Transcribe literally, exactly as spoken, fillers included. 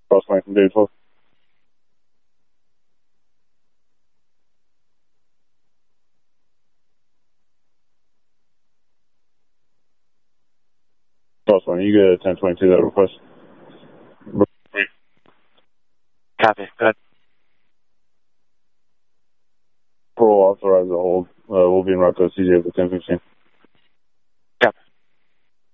Cross line from Dave twelve. Cross line, you get a ten twenty-two that request. Copy. Go ahead. Parole authorize a hold. Uh, we'll be in route to C J with ten fifteen.